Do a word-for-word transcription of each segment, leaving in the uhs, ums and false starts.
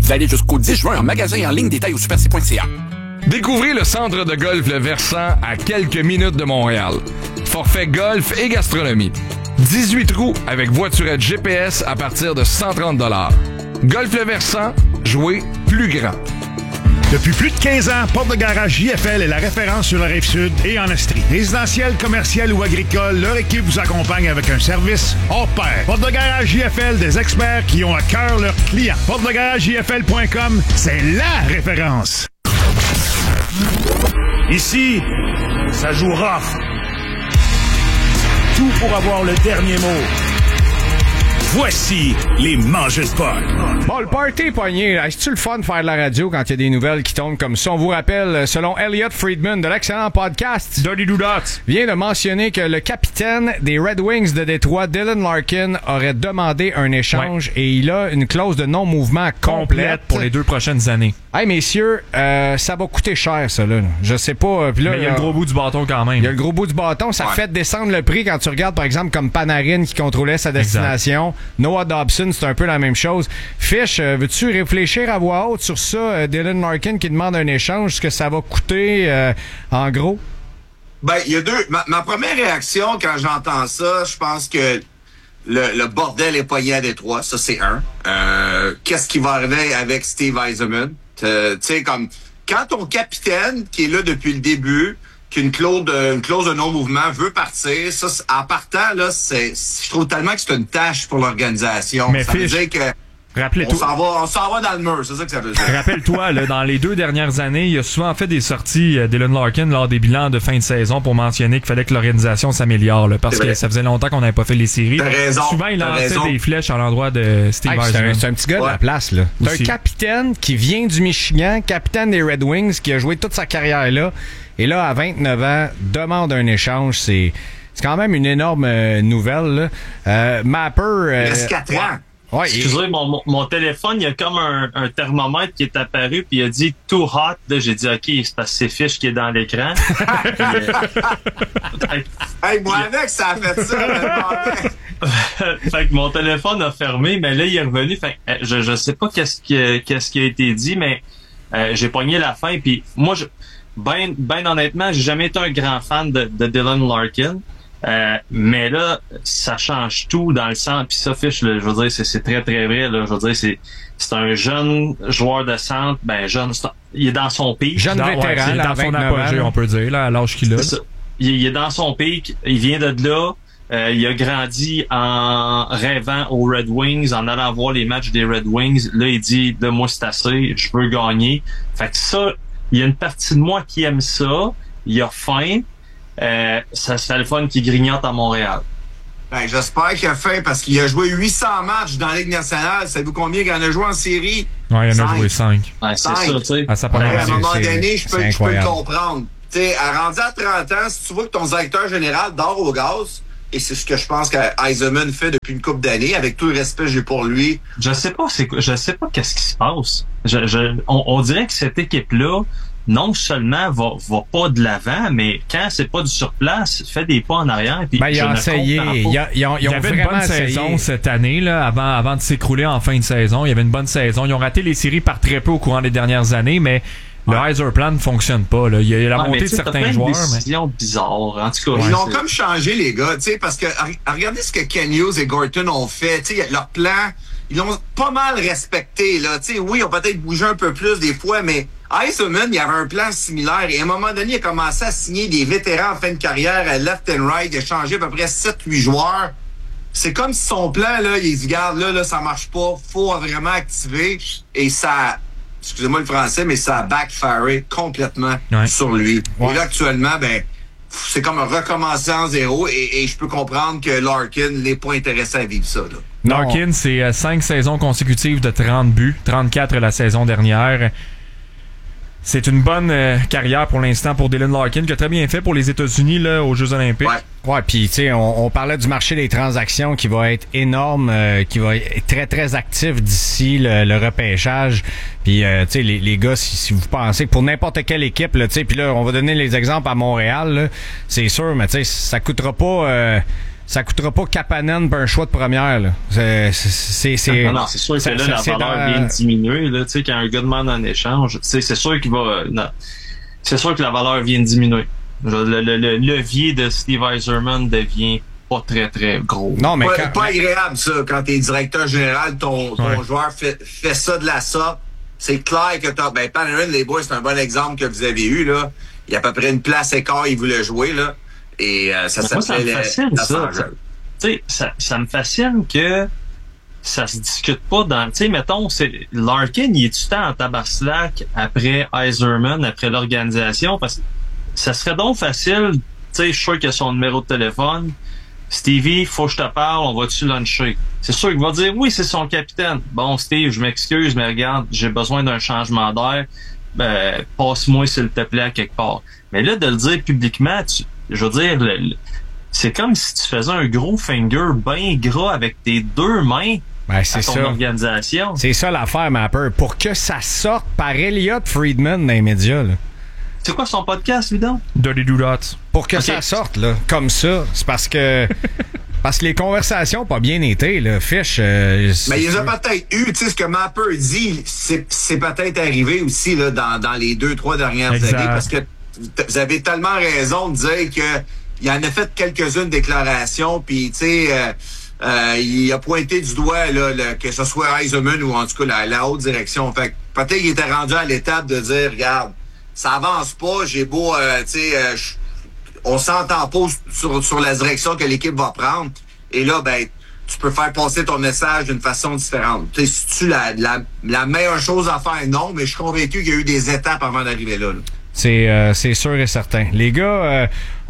Valide jusqu'au dix juin en magasin et en ligne. Détails au super c point c a. Découvrez le centre de golf Le Versant à quelques minutes de Montréal. Forfait golf et gastronomie. dix-huit trous avec voiturette G P S à partir de cent trente dollars. Golf Le Versant, jouez plus grand. Depuis plus de quinze ans, Porte de Garage J F L est la référence sur la Rive-Sud et en Estrie. Résidentiel, commercial ou agricole, leur équipe vous accompagne avec un service hors pair. Porte de Garage J F L, des experts qui ont à cœur leurs clients. porte de garage j f l point com, c'est la référence. Ici, ça joue rough. Tout pour avoir le dernier mot. Voici les mangeurs de potes. Bon, le party est pogné. Est-ce-tu le fun de faire de la radio quand il y a des nouvelles qui tombent comme ça? On vous rappelle, selon Elliot Friedman de l'excellent podcast Dirty Do Dots, vient de mentionner que le capitaine des Red Wings de Détroit, Dylan Larkin, aurait demandé un échange ouais. et il a une clause de non-mouvement complète, complète pour les deux prochaines années. Hey, messieurs, euh, ça va coûter cher, ça, là. Je sais pas. Pis là, mais il y a le gros bout du bâton quand même. Il y a le gros bout du bâton. Ça ouais. fait descendre le prix quand tu regardes, par exemple, comme Panarin qui contrôlait sa destination. Exact. Noah Dobson, c'est un peu la même chose. Fish, euh, veux-tu réfléchir à voix haute sur ça? Euh, Dylan Larkin qui demande un échange, ce que ça va coûter euh, en gros? Ben, il y a deux. Ma, ma première réaction quand j'entends ça, je pense que le, le bordel est pogné à Détroit. Ça, c'est un. Euh, qu'est-ce qui va arriver avec Steve Yzerman? Euh, tu sais, comme quand ton capitaine, qui est là depuis le début, qui a une clause de, une clause de non-mouvement, veut partir, ça, en partant, là, c'est, je trouve tellement que c'est une tâche pour l'organisation. Mais ça fiche, veut dire que on s'en va, on s'en va dans le mur, c'est ça que ça veut dire. Rappelle-toi, là, dans les deux dernières années, il a souvent fait des sorties, euh, Dylan Larkin, lors des bilans de fin de saison pour mentionner qu'il fallait que l'organisation s'améliore, là, parce que ça faisait longtemps qu'on n'avait pas fait les séries. T'as raison. Souvent, il lançait raison. des flèches à l'endroit de Steve hey, c'est, un, c'est un petit gars ouais. de la place, là. C'est un capitaine qui vient du Michigan, capitaine des Red Wings, qui a joué toute sa carrière là, et là, à vingt-neuf ans, demande un échange, c'est, c'est quand même une énorme euh, nouvelle, là. Euh, Mapper... Euh, il reste quatre ans. Ouais, excusez, et... mon, mon téléphone, il y a comme un, un thermomètre qui est apparu, puis il a dit « too hot ». Là, j'ai dit « OK, c'est parce que c'est Fiche qui est dans l'écran. » Hey, moi avec, ça a fait ça. Fait que mon téléphone a fermé, mais là, il est revenu. Fait que je, je sais pas qu'est-ce qui, qu'est-ce qui a été dit, mais euh, j'ai pogné la fin. Puis moi, je, ben, ben honnêtement, j'ai jamais été un grand fan de, de Dylan Larkin. Euh, mais là, ça change tout dans le sens. Puis ça, Fiche, là, je veux dire, c'est, c'est très, très vrai. Là, je veux dire, c'est, c'est un jeune joueur de centre. Ben, jeune, c'est, il est dans son pic. Jeune dans, vétéran, ouais, là, dans son apogée, on peut dire, là, à l'âge qu'il a. Il, il est dans son pic. Il vient de là. Euh, il a grandi en rêvant aux Red Wings, en allant voir les matchs des Red Wings. Là, il dit, là, moi, c'est assez. Je veux gagner. Fait que ça, il y a une partie de moi qui aime ça. Il a faim. Euh, ça serait le fun qui grignote à Montréal. Ben, j'espère qu'il a fait parce qu'il a joué huit cents matchs dans la Ligue nationale. Savez-vous combien il en a joué en série? Ouais, il en a joué cinq. Ouais, c'est ça, tu sais. À, sa ouais, à un moment c'est, donné, je peux, je peux le comprendre. Tu sais, à rendu à trente ans, si tu vois que ton directeur général dort au gaz, et c'est ce que je pense qu'Yzerman fait depuis une couple d'années, avec tout le respect que j'ai pour lui. Je sais pas, c'est je sais pas qu'est-ce qui se passe. Je, je, on, on dirait que cette équipe-là, non seulement va, va pas de l'avant, mais quand c'est pas du surplace, fait des pas en arrière. Puis ben, il a essayé. Il y a, il y a, il y avait une bonne essayé. saison cette année, là, avant, avant de s'écrouler en fin de saison. Il y avait une bonne saison. Ils ont raté les séries par très peu au courant des dernières années, mais le ouais. Heiser Plan ne fonctionne pas. Là. Il y a la ouais, montée de certains joueurs. C'est une décision mais... bizarre. En tout cas, ils ouais, l'ont c'est... comme changé, les gars, tu sais, parce que regardez ce que Ken Hughes et Gorton ont fait. Tu sais, leur plan, ils l'ont pas mal respecté. Là. Tu sais, oui, ils ont peut-être bougé un peu plus des fois, mais Yzerman, il y avait un plan similaire. Et à un moment donné, il a commencé à signer des vétérans en fin de carrière à left and right. Il a changé à peu près sept huit joueurs. C'est comme si son plan, là, il se garde là, là, ça marche pas. Faut vraiment activer. Et ça, excusez-moi le français, mais ça a backfiré complètement ouais. sur lui. Ouais. Et là, actuellement, ben, c'est comme un recommencer en zéro. Et, et je peux comprendre que Larkin n'est pas intéressé à vivre ça, là. Larkin, c'est euh, cinq saisons consécutives de trente buts, trente-quatre la saison dernière. C'est une bonne euh, carrière pour l'instant pour Dylan Larkin, qui a très bien fait pour les États-Unis là, aux Jeux Olympiques. Ouais, ouais puis tu sais, on, on parlait du marché des transactions qui va être énorme, euh, qui va être très très actif d'ici le, le repêchage. Puis euh, tu sais, les, les gars, si, si vous pensez que pour n'importe quelle équipe, là, tu sais, puis là, on va donner les exemples à Montréal, là, c'est sûr, mais tu sais, ça coûtera pas. Euh, ça coûtera pas Kapanen pour un choix de première. Là. C'est, c'est, c'est, non, non, c'est sûr que là, la valeur dans... vient diminuer. Là, tu sais, quand un gars demande en échange, tu sais, c'est sûr qu'il va... Non, c'est sûr que la valeur vient diminuer. Le, le, le, le levier de Steve Yzerman devient pas très, très gros. Non, mais pas, quand... pas agréable, ça, quand t'es directeur général, ton, ton ouais. joueur fait, fait ça de la sorte. C'est clair que t'as... Ben, Panarin, les boys, c'est un bon exemple que vous avez eu, là. Il y a à peu près une place écart, il voulait jouer, là. Et euh, ça s'appelle... ça me fascine, ça. Tu sais, ça, ça me fascine que ça se discute pas dans... Tu sais, mettons, c'est Larkin, il est-tu temps en tabaslac après Yzerman, après l'organisation? Parce que ça serait donc facile, tu sais, je suis sûr qu'il a son numéro de téléphone. Stevie, faut que je te parle, on va-tu luncher? C'est sûr qu'il va dire, oui, c'est son capitaine. Bon, Steve, je m'excuse, mais regarde, j'ai besoin d'un changement d'air. Ben, passe-moi, s'il te plaît, à quelque part. Mais là, de le dire publiquement, tu, je veux dire, le, le, c'est comme si tu faisais un gros finger bien gras avec tes deux mains ben, c'est à ton ça. organisation. C'est ça l'affaire, Mapper. Pour que ça sorte par Elliott Friedman dans les médias, là. C'est quoi son podcast, lui donc? Dirty Doodats. Pour que okay. ça sorte, là, comme ça, c'est parce que... Parce que les conversations n'ont pas bien été, là. Fish. Euh, mais il y en a peut-être eu, tu sais, ce que Mapper dit, c'est, c'est peut-être arrivé aussi, là, dans, dans les deux, trois dernières exact. années, parce que vous avez tellement raison de dire que il en a fait quelques-unes déclarations, puis, tu sais, euh, euh, il a pointé du doigt, là, le, que ce soit Yzerman ou en tout cas la, la haute direction. Fait que peut-être qu'il était rendu à l'étape de dire, regarde, ça avance pas, j'ai beau, euh, tu sais, euh, on s'entend pas sur, sur la direction que l'équipe va prendre. Et là, ben, tu peux faire passer ton message d'une façon différente. Tu sais, c'est-tu la, la, la meilleure chose à faire? Non, mais je suis convaincu qu'il y a eu des étapes avant d'arriver là, là. C'est, euh, c'est sûr et certain. Les gars, euh,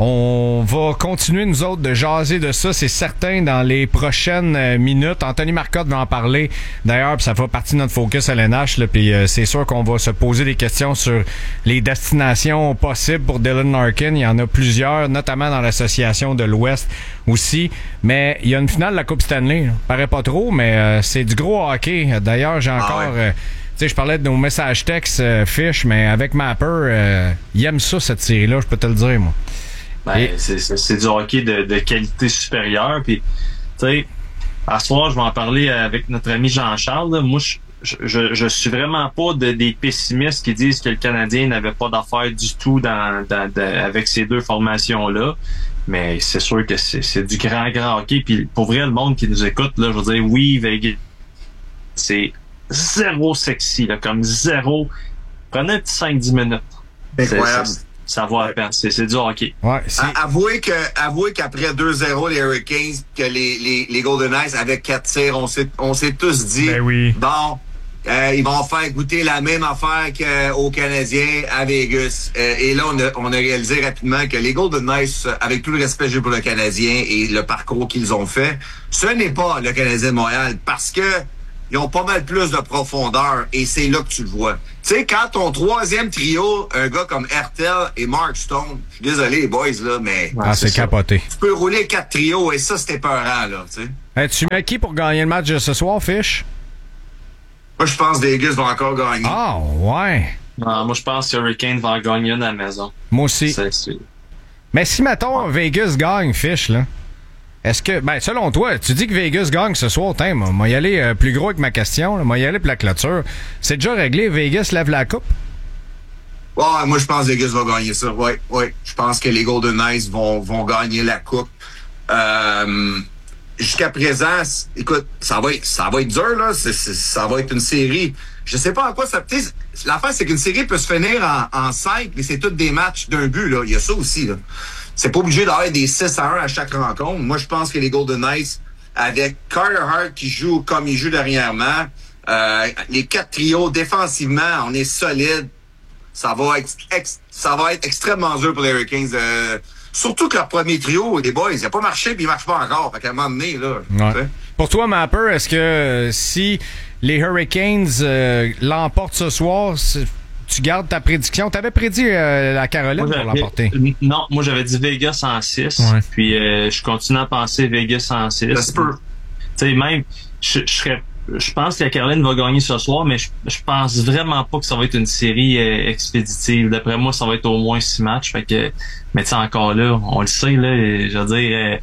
on va continuer, nous autres, de jaser de ça, c'est certain, dans les prochaines euh, minutes. Anthony Marcotte va en parler, d'ailleurs, puis ça fait partie de notre focus à l'N H, là, puis euh, c'est sûr qu'on va se poser des questions sur les destinations possibles pour Dylan Larkin. Il y en a plusieurs, notamment dans l'association de l'Ouest aussi. Mais il y a une finale de la Coupe Stanley. Là. Paraît pas trop, mais euh, c'est du gros hockey. D'ailleurs, j'ai encore... Ah ouais. euh, Tu sais, je parlais de nos messages textes euh, Fish, mais avec Mapper, euh, il aime ça, cette série-là, je peux te le dire, moi. Ben, Et... c'est, c'est, c'est du hockey de, de qualité supérieure. Puis, tu sais, à ce soir, je vais en parler avec notre ami Jean-Charles. Là. Moi, je, je, je suis vraiment pas de, des pessimistes qui disent que le Canadien n'avait pas d'affaires du tout dans, dans, dans, avec ces deux formations-là. Mais c'est sûr que c'est, c'est du grand, grand hockey. Puis, pour vrai, le monde qui nous écoute, là, je veux dire, oui, Vegas, c'est zéro sexy, là, comme zéro. Prenez un petit cinq dix minutes. Incroyable. Ça, ça va à peine. C'est, c'est du hockey. Ouais, c'est... Avouez, que, avouez qu'après deux zéro, les Hurricanes, que les, les, les Golden Knights, avec quatre tirs, on s'est, on s'est tous dit, ben oui. bon, euh, ils vont faire goûter la même affaire qu'aux Canadiens à Vegas. Euh, et là, on a, on a réalisé rapidement que les Golden Knights, avec tout le respect que j'ai pour le Canadien et le parcours qu'ils ont fait, ce n'est pas le Canadien de Montréal parce que ils ont pas mal plus de profondeur et c'est là que tu le vois. Tu sais, quand ton troisième trio, un gars comme Hertel et Mark Stone, je suis désolé les boys, là, mais... Ah, c'est, c'est capoté. Tu peux rouler quatre trios et ça, c'était peurant, là, tu sais. Hey, tu mets qui pour gagner le match de ce soir, Fish? Moi, je pense que Vegas va encore gagner. Ah, ouais. Non, moi, je pense que Hurricane va en gagner une à la maison. Moi aussi. C'est, c'est... Mais si, mettons, Vegas gagne, Fish, là, est-ce que, ben, selon toi, tu dis que Vegas gagne ce soir, t'es, moi, moi y aller euh, plus gros avec ma question, là, moi y aller pour la clôture. C'est déjà réglé, Vegas lève la coupe? Ouais, moi, je pense que Vegas va gagner ça. Ouais, ouais. Je pense que les Golden Knights vont, vont gagner la coupe. Euh, jusqu'à présent, écoute, ça va être, ça va être dur, là. C'est, c'est, ça va être une série. Je sais pas en quoi ça, tu sais, l'affaire, c'est qu'une série peut se finir en, en cinq, mais c'est tous des matchs d'un but, là. Il y a ça aussi, là. C'est pas obligé d'avoir des six à un à chaque rencontre. Moi, je pense que les Golden Knights, avec Carter Hart qui joue comme il joue dernièrement, euh, les quatre trios, défensivement, on est solide. Ça va être, ex, ça va être extrêmement dur pour les Hurricanes. Euh, surtout que leur premier trio, les boys, il n'a pas marché puis il marche pas encore. Fait qu'à un moment donné, là. Ouais. Pour toi, Mapper, est-ce que euh, si les Hurricanes euh, l'emportent ce soir, tu gardes ta prédiction? Tu avais prédit euh, la Caroline moi, pour l'emporter. Non, moi j'avais dit Vegas en six. Ouais. Puis euh, je continue à penser Vegas en six. Tu sais, même, je, je serais. Je pense que la Caroline va gagner ce soir, mais je, je pense vraiment pas que ça va être une série euh, expéditive. D'après moi, ça va être au moins six matchs. Fait que, mais tu sais, encore là, on le sait, là, je veux dire, euh,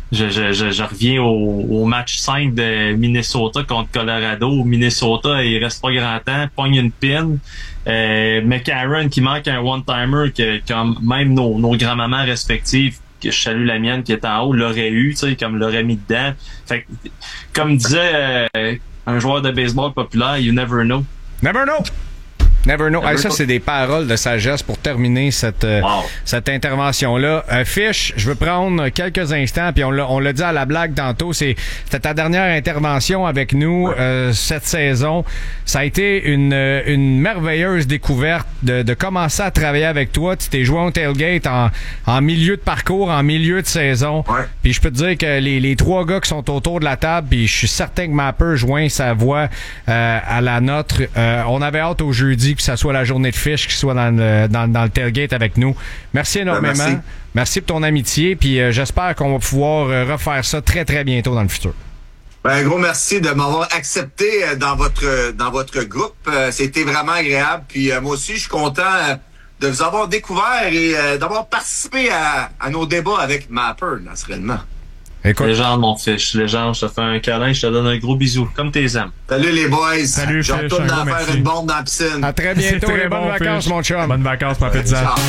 je, je, je, je reviens au, au match cinq de Minnesota contre Colorado. Minnesota, il reste pas grand temps, pogne une pin. Euh, McCarron qui manque un one-timer que comme même nos, nos grands-mamans respectives, que je salue la mienne qui est en haut, l'aurait eu, tu sais, comme l'aurait mis dedans. Fait que, comme disait euh, un joueur de baseball populaire, you never know. Never know! Never know. Never Hey, ça, know. c'est des paroles de sagesse pour terminer cette, euh, Wow. cette intervention-là. Euh, Fish, je veux prendre quelques instants, puis on l'a, on l'a dit à la blague tantôt, c'est, c'était ta dernière intervention avec nous Ouais. euh, cette saison. Ça a été une, euh, une merveilleuse découverte de, de commencer à travailler avec toi. Tu t'es joué au tailgate en, en milieu de parcours, en milieu de saison. Ouais. Puis je peux te dire que les, les trois gars qui sont autour de la table, puis je suis certain que Mapper joint sa voix euh, à la nôtre. Euh, on avait hâte au jeudi que ça soit la journée de Fish, qu'il soit dans le, dans, dans le tailgate avec nous. Merci énormément. Ben, merci. Merci pour ton amitié, puis euh, j'espère qu'on va pouvoir euh, refaire ça très, très bientôt dans le futur. Ben, un gros merci de m'avoir accepté euh, dans votre dans votre groupe. Euh, C'était vraiment agréable. Puis euh, moi aussi, je suis content euh, de vous avoir découvert et euh, d'avoir participé à, à nos débats avec Mapper, naturellement. Écoute, Légende, mon Fish. Légende, je te fais un câlin, je te donne un gros bisou, comme tes aimes. Salut les boys. Salut, Je Fish, retourne un dans gros faire merci. une bombe dans la piscine. à très C'est bientôt, très les bonnes bon, vacances, Fish. mon chum. Bonnes vacances, ma petite Ciao.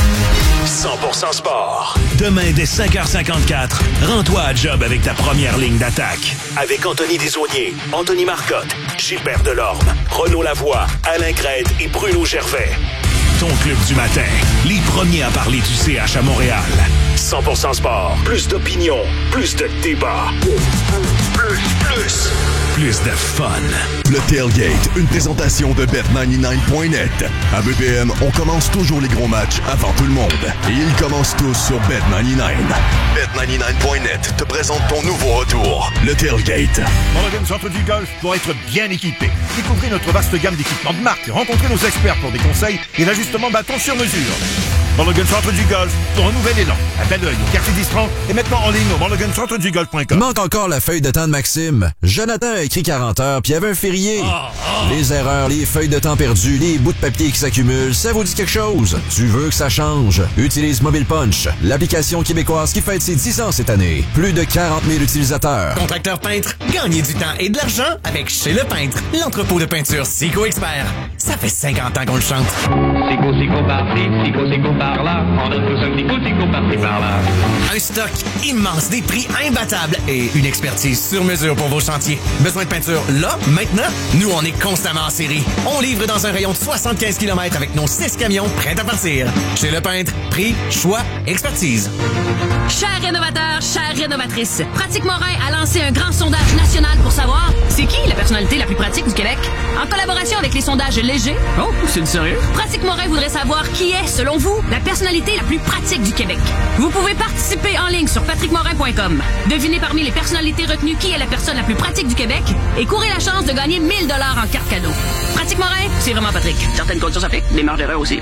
cent pour cent sport. Demain, dès cinq heures cinquante-quatre, rends-toi à job avec ta première ligne d'attaque. Avec Anthony Desaulniers, Anthony Marcotte, Gilbert Delorme, Renaud Lavoie, Alain Crête et Bruno Gervais. Ton club du matin, les premiers à parler du C H à Montréal. cent pour cent sport. Plus d'opinion, plus de débat. Plus, plus, plus de fun. Le Tailgate, une présentation de bet quatre-vingt-dix-neuf point net. À B P M, on commence toujours les gros matchs avant tout le monde. Et ils commencent tous sur bet quatre-vingt-dix-neuf. bet quatre-vingt-dix-neuf point net te présente ton nouveau retour, le Tailgate. Mulligan Centre du Golf doit être bien équipé. Découvrez notre vaste gamme d'équipements de marque. Rencontrez nos experts pour des conseils et l'ajustement de bâton sur mesure. Mulligan Centre du Golf, pour un nouvel élan. À Belleuil, au quartier dix trente et maintenant en ligne au mulligan centre du golf point com. Il manque encore la feuille de temps de Maxime. Jonathan a écrit quarante heures, puis il y avait un férié. Les erreurs, les feuilles de temps perdues, les bouts de papier qui s'accumulent, ça vous dit quelque chose? Tu veux que ça change? Utilise Mobile Punch, l'application québécoise qui fête ses dix ans cette année. Plus de quarante mille utilisateurs. Contracteur peintre, gagnez du temps et de l'argent avec Chez Le Peintre, l'entrepôt de peinture Sico Expert. Ça fait cinquante ans qu'on le chante. Sico, sico par-ci, sico, sico par-là. On a tous un petit coup, sico par-ci, par-là. Un stock immense, des prix imbattables et une expertise sur mesure pour vos chantiers. Besoin de peinture là, maintenant? Nous, on est constamment en série. On livre dans un rayon de soixante-quinze kilomètres avec nos six camions prêts à partir. Chez Le Peintre, prix, choix, expertise. Chers rénovateurs, chères rénovatrices, Pratique Morin a lancé un grand sondage national pour savoir c'est qui la personnalité la plus pratique du Québec. En collaboration avec les sondages légers, oh, c'est sérieux, Pratique Morin voudrait savoir qui est, selon vous, la personnalité la plus pratique du Québec. Vous pouvez participer en ligne sur patrick morin point com. Devinez parmi les personnalités retenues qui est la personne la plus pratique du Québec et courez la chance de gagner mille dollars en carte cadeau. Pratique Morin, c'est vraiment Patrick. Certaines conditions s'appliquent, les marges d'erreur aussi.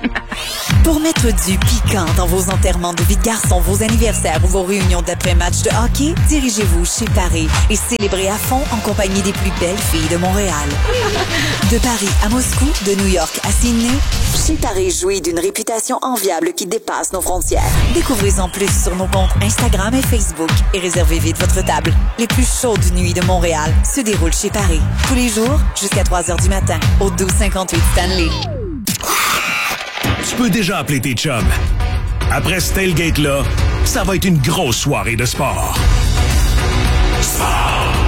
Pour mettre du piquant dans vos enterrements de vie de garçon, vos anniversaires ou vos réunions d'après-match de hockey, dirigez-vous chez Paris et célébrez à fond en compagnie des plus belles filles de Montréal. De Paris à Moscou, de New York à Sydney, chez Paris jouit d'une réputation enviable qui dépasse nos frontières. Découvrez-en plus sur nos comptes Instagram et Facebook et réservez vite votre table. Les plus chaudes nuits de Montréal se déroulent chez Paris. Tous les jours, jusqu'à trois heures du matin, au douze cinquante-huit Stanley. Tu peux déjà appeler tes chums. Après ce tailgate-là, ça va être une grosse soirée de sport. Sport!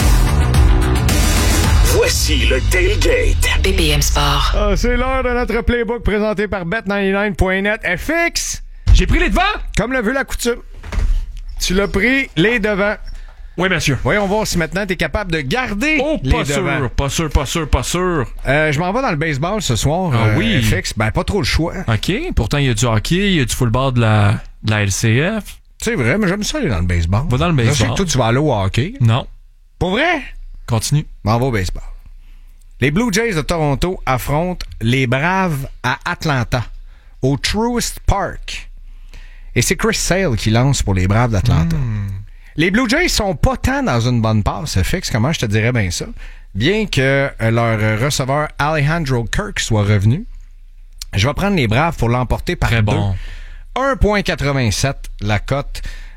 Voici le tailgate. B P M Sport. Ah, c'est l'heure de notre playbook présenté par bet quatre-vingt-dix-neuf point net. F X, j'ai pris les devants, comme l'a vu la coutume. Tu l'as pris les devants. Oui, monsieur. Voyons voir si maintenant t'es capable de garder Oh, les pas devants. sûr, pas sûr, pas sûr, pas sûr. Euh, je m'en vais dans le baseball ce soir. Ah euh, oui? F X, ben pas trop le choix. OK. Pourtant, il y a du hockey, il y a du football de la, de la L C F. C'est vrai, mais j'aime ça aller dans le baseball. Va dans le Je sais baseball. que toi, tu vas aller au hockey. Non. Pour vrai? Continue. M'en va au baseball. Les Blue Jays de Toronto affrontent les Braves à Atlanta, au Truist Park. Et c'est Chris Sale qui lance pour les Braves d'Atlanta. Mm. Les Blue Jays sont pas tant dans une bonne passe, fixe, comment je te dirais bien ça. Bien que leur receveur Alejandro Kirk soit revenu, je vais prendre les Braves pour l'emporter par Très deux. bon. un virgule quatre-vingt-sept la cote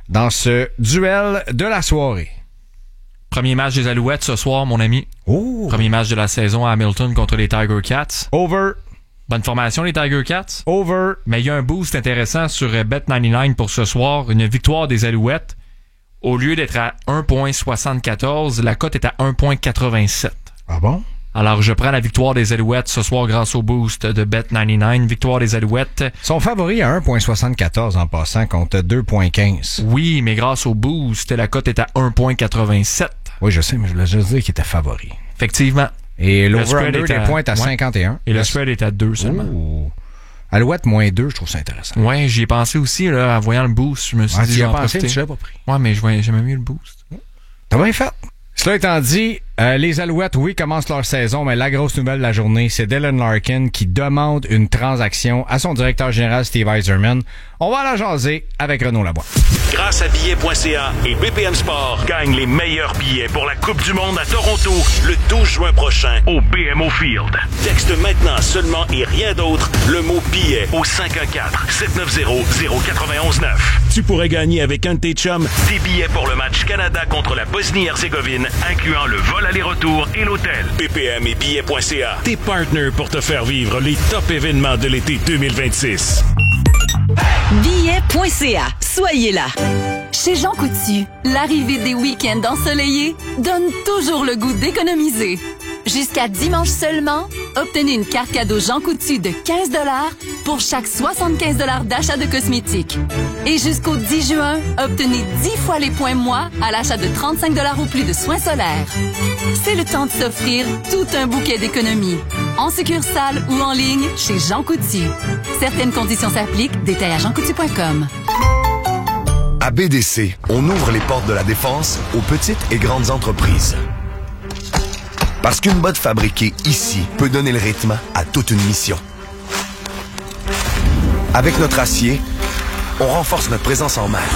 dans ce duel de la soirée. Premier match des Alouettes ce soir, mon ami. Oh. Premier match de la saison à Hamilton contre les Tiger Cats. Over. Bonne formation, les Tiger Cats. Over. Mais il y a un boost intéressant sur Bet quatre-vingt-dix-neuf pour ce soir. Une victoire des Alouettes. Au lieu d'être à un virgule soixante-quatorze, la cote est à un virgule quatre-vingt-sept. Ah bon? Alors, je prends la victoire des Alouettes ce soir grâce au boost de Bet quatre-vingt-dix-neuf. Victoire des Alouettes. Son favori à un virgule soixante-quatorze en passant contre deux virgule quinze. Oui, mais grâce au boost, la cote est à un virgule quatre-vingt-sept. Oui, je sais, mais je voulais juste dire qu'il était favori. Effectivement. Et l'over-under des points est à ouais. cinquante et un. Et le spread est à deux seulement. Ouh. Alouette moins deux, je trouve ça intéressant. Ouais, j'y ai pensé aussi là, en voyant le boost. Je me suis ah, dit, j'y ai j'en pensé, profiter. tu l'as pas pris. Ouais, mais je voyais, j'aimais mieux le boost. T'as bien fait. Cela étant dit, euh, les Alouettes, oui, commencent leur saison, mais la grosse nouvelle de la journée, c'est Dylan Larkin qui demande une transaction à son directeur général Steve Yzerman. On va la jaser avec Renaud Laboie. Grâce à billets point c a et B P M Sport, gagne les meilleurs billets pour la Coupe du monde à Toronto le douze juin prochain au B M O Field. Texte maintenant seulement et rien d'autre le mot billet au cinq un quatre, sept neuf zéro, zéro neuf un neuf. Tu pourrais gagner avec un de tes chums des billets pour le match Canada contre la Bosnie-Herzégovine, incluant le vol aller-retour et l'hôtel. B P M et billets point c a, tes partenaires pour te faire vivre les top événements de l'été deux mille vingt-six. billets point c a. Soyez là. Chez Jean Coutu, l'arrivée des week-ends ensoleillés donne toujours le goût d'économiser. Jusqu'à dimanche seulement, obtenez une carte cadeau Jean Coutu de quinze dollars pour chaque soixante-quinze dollars d'achat de cosmétiques. Et jusqu'au dix juin, obtenez dix fois les points moi à l'achat de trente-cinq dollars ou plus de soins solaires. C'est le temps de s'offrir tout un bouquet d'économies. En succursale ou en ligne chez Jean Coutu. Certaines conditions s'appliquent. Détails à jean coutu point com. À B D C, on ouvre les portes de la défense aux petites et grandes entreprises. Parce qu'une botte fabriquée ici peut donner le rythme à toute une mission. Avec notre acier, on renforce notre présence en mer.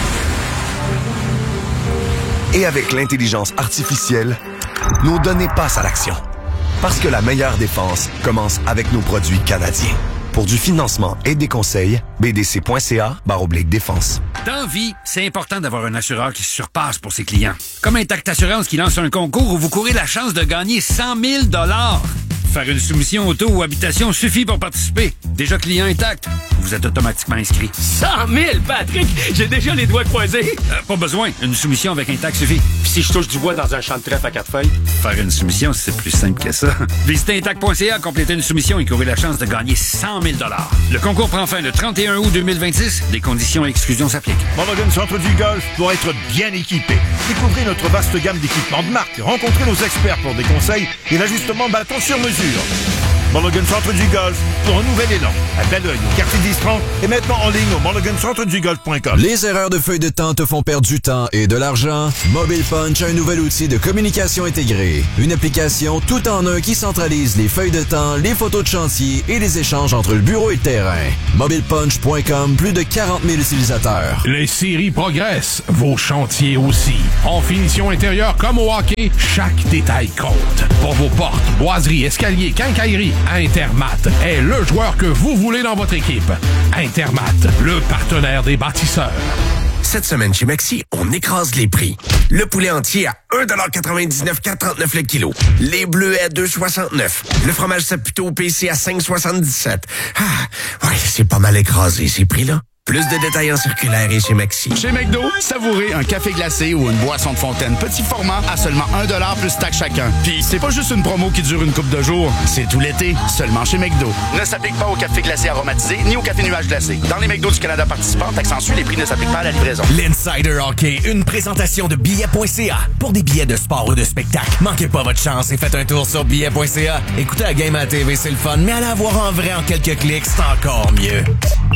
Et avec l'intelligence artificielle, nos données passent à l'action. Parce que la meilleure défense commence avec nos produits canadiens. Pour du financement et des conseils, b d c point c a barre oblique défense. Dans vie, c'est important d'avoir un assureur qui se surpasse pour ses clients. Comme Intact Assurance qui lance un concours où vous courez la chance de gagner cent mille dollars. Faire une soumission auto ou habitation suffit pour participer. Déjà client Intact, vous êtes automatiquement inscrit. cent mille, Patrick! J'ai déjà les doigts croisés. Euh, pas besoin, une soumission avec Intact suffit. Puis si je touche du bois dans un champ de trèfle à quatre feuilles? Faire une soumission, c'est plus simple que ça. Visitez Intact point c a, complétez une soumission et courez la chance de gagner cent mille dollars. Le concours prend fin le trente et un août deux mille vingt-six. Des conditions et exclusions s'appliquent. Mulligan Centre du Golf doit être bien équipé. Découvrez notre vaste gamme d'équipements de marque. Rencontrez nos experts pour des conseils et l'ajustement bâton sur mesure. Mulligan Centre du Golf pour un nouvel élan. À Belleuil, au quartier dix trente et maintenant en ligne au mulligan centre du golf point com. Les erreurs de feuille de temps te font perdre du temps et de l'argent? Mobile Punch a un nouvel outil de communication intégrée. Une application tout en un qui centralise les feuilles de temps, les photos de chantier et les échanges entre le bureau et le terrain. mobile punch point com, plus de quarante mille utilisateurs. Les séries progressent, vos chantiers aussi. En finition intérieure comme au hockey, chaque détail compte. Pour vos portes, boiseries, escaliers, quincailleries, Intermat est le joueur que vous voulez dans votre équipe. Intermat, le partenaire des bâtisseurs. Cette semaine chez Maxi, on écrase les prix. Le poulet entier à un dollar quatre-vingt-dix-neuf, quatre trente-neuf le kilo. Les bleus à deux soixante-neuf. Le fromage Saputo P C à cinq soixante-dix-sept. Ah, ouais, c'est pas mal écrasé ces prix-là. Plus de détails en circulaire et chez Maxi. Chez McDo, savourez un café glacé ou une boisson de fontaine petit format à seulement un dollar plus taxe chacun. Puis c'est pas juste une promo qui dure une couple de jours, c'est tout l'été, seulement chez McDo. Ne s'applique pas au café glacé aromatisé ni au café nuage glacé. Dans les McDo du Canada participants, taxe en sus, les prix ne s'appliquent pas à la livraison. L'Insider Hockey, une présentation de billets point c a. Pour des billets de sport ou de spectacle, manquez pas votre chance et faites un tour sur billets point c a. Écoutez la game à la T V, c'est le fun, mais allez la voir en vrai en quelques clics, c'est encore mieux.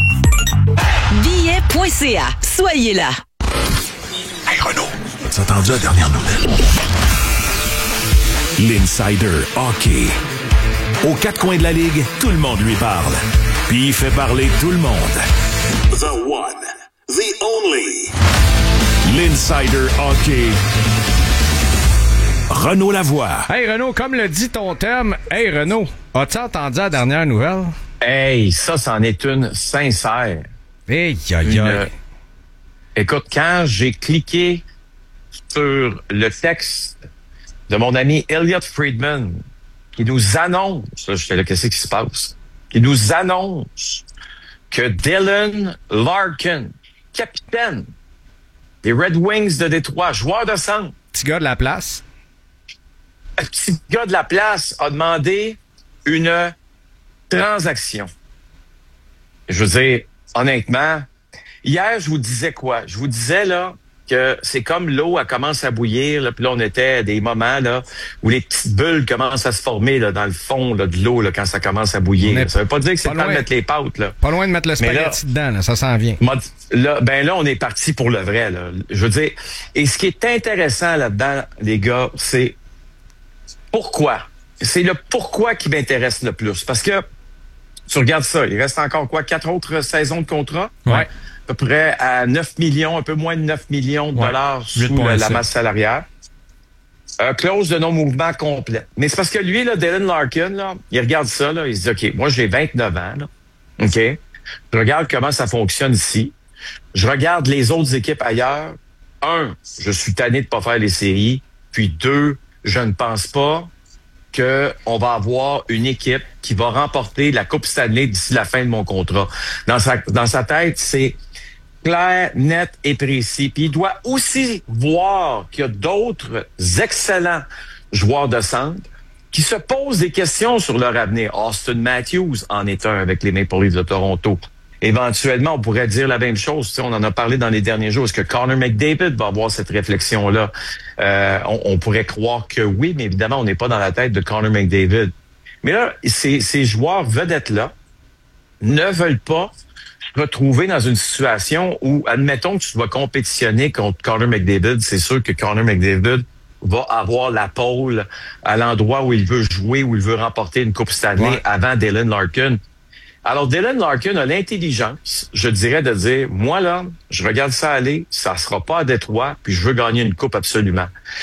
billets point c a. Soyez là. Hey Renaud, as entendu la dernière nouvelle? L'Insider Hockey. Aux quatre coins de la ligue, tout le monde lui parle. Puis il fait parler tout le monde. The one, the only. L'Insider Hockey. Renaud Lavoie. Hey Renaud, comme le dit ton thème, hey Renaud, as-tu entendu la dernière nouvelle? Hey, ça, c'en est une sincère. Hey, aïe, aïe. Écoute, quand j'ai cliqué sur le texte de mon ami Elliot Friedman, qui nous annonce, là, j'étais là, qu'est-ce qui se passe? Qui nous annonce que Dylan Larkin, capitaine des Red Wings de Détroit, joueur de centre. Petit gars de la place. Un petit gars de la place a demandé une transaction. Je veux dire, honnêtement, hier, je vous disais quoi? Je vous disais, là, que c'est comme l'eau, elle commence à bouillir, là, puis là, on était à des moments, là, où les petites bulles commencent à se former, là, dans le fond, là, de l'eau, là, quand ça commence à bouillir. Est... Ça veut pas dire que c'est le temps de mettre les pâtes, là. Pas loin de mettre le spaghetti là, dedans, là, ça s'en vient. Là, ben là, on est parti pour le vrai, là. Je veux dire, et ce qui est intéressant là-dedans, les gars, c'est pourquoi. C'est le pourquoi qui m'intéresse le plus. Parce que, tu regardes ça, il reste encore quoi, quatre autres saisons de contrat? Ouais. À peu près à neuf millions, un peu moins de neuf millions de dollars ouais, sous la, la masse salariale. Euh, clause de non-mouvement complète. Mais c'est parce que lui, là, Dylan Larkin, là, il regarde ça, là, il se dit, OK, moi, j'ai vingt-neuf ans, là. OK? Je regarde comment ça fonctionne ici. Je regarde les autres équipes ailleurs. Un, je suis tanné de pas faire les séries. Puis deux, je ne pense pas qu'on va avoir une équipe qui va remporter la Coupe Stanley d'ici la fin de mon contrat. Dans sa, dans sa tête, c'est clair, net et précis. Puis il doit aussi voir qu'il y a d'autres excellents joueurs de centre qui se posent des questions sur leur avenir. Austin Matthews en est un avec les Maple Leafs de Toronto. Éventuellement, on pourrait dire la même chose. Tu sais, on en a parlé dans les derniers jours. Est-ce que Connor McDavid va avoir cette réflexion-là? Euh, on, on pourrait croire que oui, mais évidemment, on n'est pas dans la tête de Connor McDavid. Mais là, ces, ces joueurs vedettes-là ne veulent pas se retrouver dans une situation où, admettons que tu vas compétitionner contre Connor McDavid, c'est sûr que Connor McDavid va avoir la pole à l'endroit où il veut jouer, où il veut remporter une Coupe Stanley ouais. avant Dylan Larkin. Alors, Dylan Larkin a l'intelligence, je dirais, de dire, moi, là, je regarde ça aller, ça sera pas à Détroit, puis je veux gagner une coupe absolument.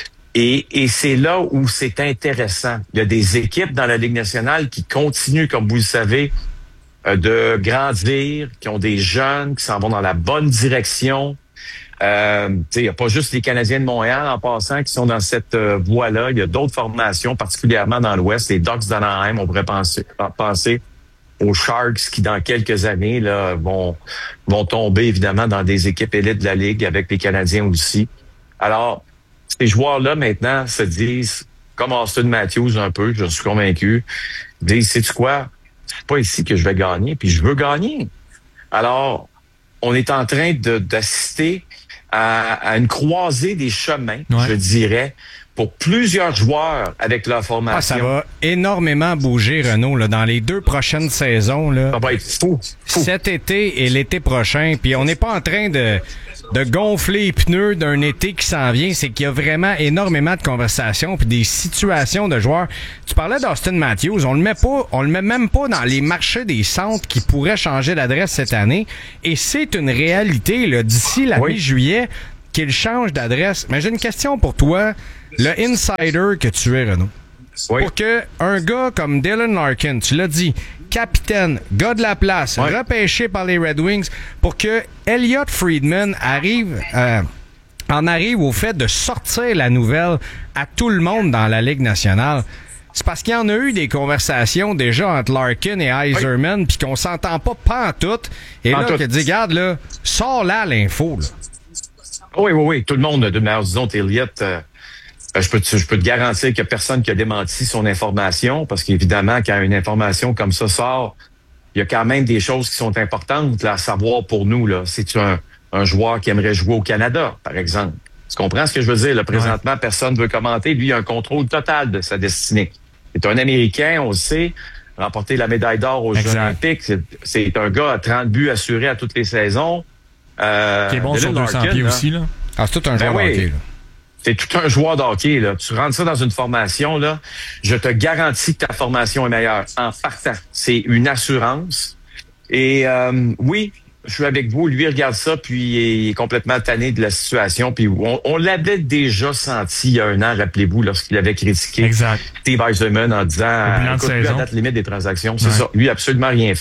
Et, et c'est là où c'est intéressant. Il y a des équipes dans la Ligue nationale qui continuent, comme vous le savez, euh, de grandir, qui ont des jeunes, qui s'en vont dans la bonne direction. Euh, il n'y a pas juste les Canadiens de Montréal, en passant, qui sont dans cette euh, voie-là. Il y a d'autres formations, particulièrement dans l'Ouest. Les Ducks d'Anaheim, on pourrait penser, penser aux Sharks qui, dans quelques années, là, vont, vont tomber, évidemment, dans des équipes élites de la Ligue, avec les Canadiens aussi. Alors, ces joueurs-là, maintenant, se disent, comme Austin Matthews un peu, je suis convaincu, disent, sais-tu quoi? C'est pas ici que je vais gagner, puis je veux gagner. Alors, on est en train de, d'assister à, à une croisée des chemins, ouais. je dirais, pour plusieurs joueurs avec leur formation. Ah, ça va énormément bouger, Renaud, là, dans les deux prochaines saisons. Là. Ça va être fou. fou. Cet été et l'été prochain. Puis on n'est pas en train de, de gonfler les pneus d'un été qui s'en vient. C'est qu'il y a vraiment énormément de conversations puis des situations de joueurs. Tu parlais d'Austin Matthews. On le met pas, on le met même pas dans les marchés des centres qui pourraient changer d'adresse cette année. Et c'est une réalité, là, d'ici la oui. mi-juillet, qu'il change d'adresse. Mais j'ai une question pour toi. Le insider que tu es, Renaud. Oui. Pour que un gars comme Dylan Larkin, tu l'as dit, capitaine, gars de la place, oui. repêché par les Red Wings, pour que Elliot Friedman arrive, euh, en arrive au fait de sortir la nouvelle à tout le monde dans la Ligue nationale. C'est parce qu'il y en a eu des conversations déjà entre Larkin et Yzerman, puis oui. qu'on s'entend pas pantoute. Et là, que dit, regarde, là, sors là l'info, là. Oui, oui, oui. Tout le monde, de manière, disons, Elliot, euh, je peux, te, je peux te garantir qu'il n'y a personne qui a démenti son information, parce qu'évidemment, quand une information comme ça sort, il y a quand même des choses qui sont importantes là, à savoir pour nous. Là. C'est-tu un, un joueur qui aimerait jouer au Canada, par exemple? Tu comprends ce que je veux dire? Là, présentement, ouais. personne ne veut commenter. Lui, il a un contrôle total de sa destinée. C'est un Américain, on le sait, remporté la médaille d'or aux Jeux olympiques. C'est, c'est un gars à trente buts assurés à toutes les saisons. Euh, qui est bon sur deux cents pieds aussi, là. Ah, c'est tout un ben joueur oui. de hockey, là. C'est tout un joueur de hockey, là. Tu rentres ça dans une formation, là. Je te garantis que ta formation est meilleure en partant. C'est une assurance. Et, euh, oui, je suis avec vous. Lui, il regarde ça, puis il est complètement tanné de la situation. Puis on, on l'avait déjà senti il y a un an, rappelez-vous, lorsqu'il avait critiqué exact. Steve Yzerman en disant, écoute, plus à date limite des transactions. C'est ouais. ça. Lui, absolument rien fait.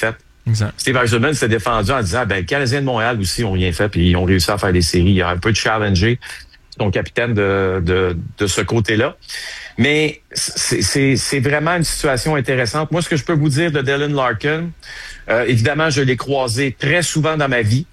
Exact. Steve Eisenman s'est défendu en disant, ben, les Canadiens de Montréal aussi ont rien fait, puis ils ont réussi à faire des séries. Il a un peu challengé son capitaine de, de, de ce côté-là. Mais c'est, c'est, c'est vraiment une situation intéressante. Moi, ce que je peux vous dire de Dylan Larkin, euh, évidemment, je l'ai croisé très souvent dans ma vie.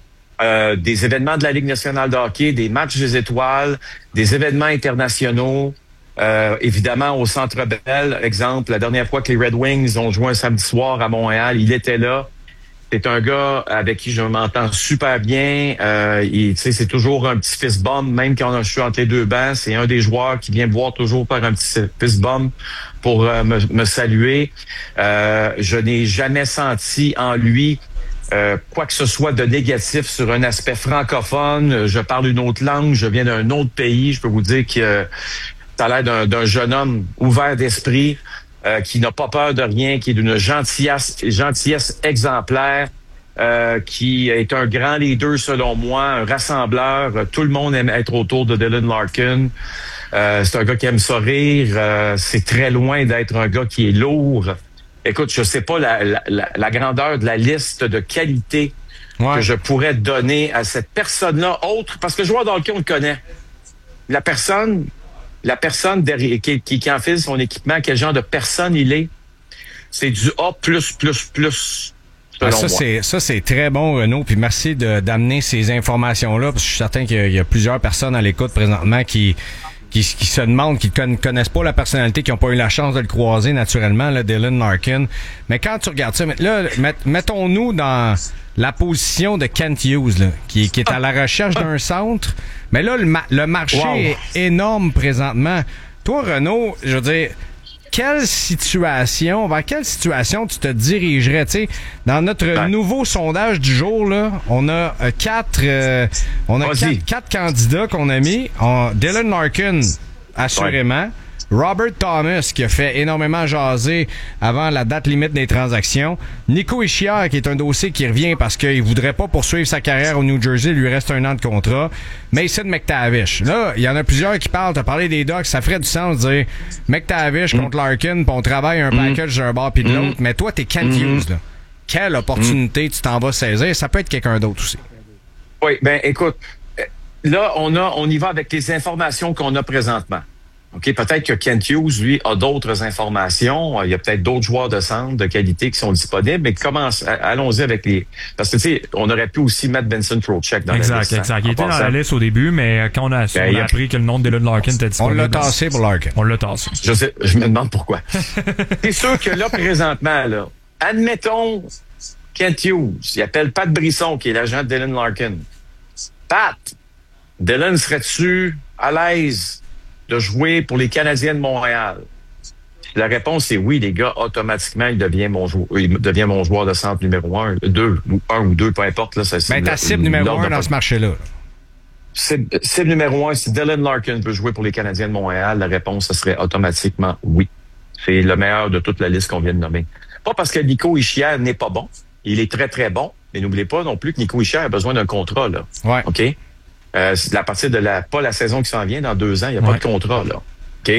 Euh, des événements de la Ligue nationale de hockey, des matchs des étoiles, des événements internationaux. Euh, évidemment, au Centre Bell, exemple, la dernière fois que les Red Wings ont joué un samedi soir à Montréal, il était là. C'est un gars avec qui je m'entends super bien. Euh, il, tu sais, c'est toujours un petit fist bump, même quand je suis entre les deux bancs. C'est un des joueurs qui vient me voir toujours faire un petit fist bump pour euh, me, me saluer. Euh, je n'ai jamais senti en lui euh, quoi que ce soit de négatif sur un aspect francophone. Je parle une autre langue, je viens d'un autre pays. Je peux vous dire que ça a l'air d'un, d'un jeune homme ouvert d'esprit. Euh, qui n'a pas peur de rien, qui est d'une gentillesse, gentillesse exemplaire, euh, qui est un grand leader selon moi, un rassembleur. Tout le monde aime être autour de Dylan Larkin. Euh, c'est un gars qui aime ça rire. Euh, c'est très loin d'être un gars qui est lourd. Écoute, je sais pas la, la, la grandeur de la liste de qualités ouais. que je pourrais donner à cette personne-là, autre, parce que le joueur de hockey, on le connaît. La personne... La personne derrière, qui, qui, qui enfile son équipement, quel genre de personne il est, c'est du A plus, plus, plus. Ah, ça, c'est, ça, c'est très bon, Renaud. Puis merci de, d'amener ces informations-là, parce que je suis certain qu'il y a, il y a plusieurs personnes à l'écoute présentement qui, qui, qui se demandent, qui ne connaissent pas la personnalité, qui n'ont pas eu la chance de le croiser naturellement, là, Dylan Larkin. Mais quand tu regardes ça, là, met, mettons-nous dans la position de Kent Hughes, là, qui, qui est à la recherche d'un centre. Mais là, le, ma- le marché wow. est énorme présentement. Toi, Renaud, je veux dire, quelle situation, vers quelle situation tu te dirigerais? Tu sais, dans notre ben. nouveau sondage du jour, là, on a euh, quatre, euh, on a quatre, quatre candidats qu'on a mis. On, Dylan Larkin, assurément. Ouais. Robert Thomas, qui a fait énormément jaser avant la date limite des transactions. Nico Hischier, qui est un dossier qui revient parce qu'il voudrait pas poursuivre sa carrière au New Jersey. Il lui reste un an de contrat. Mason McTavish. Là, il y en a plusieurs qui parlent. T'as parlé des Ducks. Ça ferait du sens de dire McTavish mm. contre Larkin, puis on travaille un mm. package d'un bord puis de l'autre. Mm. Mais toi, t'es Kent mm. Hughes, là. Quelle opportunité mm. tu t'en vas saisir? Ça peut être quelqu'un d'autre aussi. Oui, ben écoute, là, on a, on y va avec les informations qu'on a présentement. OK, peut-être que Kent Hughes, lui, a d'autres informations. Il y a peut-être d'autres joueurs de centre de qualité qui sont disponibles, mais commence, allons-y avec les... Parce que, tu sais, on aurait pu aussi mettre Benson Trocheck dans exact, la liste. Exact, exact. Il était dans la liste au début, mais quand on a, ben, on a appris que le nom de Dylan Larkin était disponible... On l'a tassé pour Larkin. On l'a tassé. Je sais, je me demande pourquoi. C'est sûr que là, présentement, là, admettons Kent Hughes, il appelle Pat Brisson, qui est l'agent de Dylan Larkin. Pat, Dylan, serais-tu à l'aise de jouer pour les Canadiens de Montréal? La réponse est oui, les gars, automatiquement, il devient mon joueur, il devient mon joueur de centre numéro un, deux, ou un ou deux, peu importe, là, ça, c'est. Ben, ta cible numéro un dans ce marché-là. Cible, cible numéro un, si Dylan Larkin peut jouer pour les Canadiens de Montréal, la réponse, ce serait automatiquement oui. C'est le meilleur de toute la liste qu'on vient de nommer. Pas parce que Nico Hischier n'est pas bon. Il est très, très bon. Mais n'oubliez pas non plus que Nico Hischier a besoin d'un contrat, là. Ouais. OK? Euh, à partir de la, pas la saison qui s'en vient, dans deux ans, il n'y a ouais. pas de contrat, là.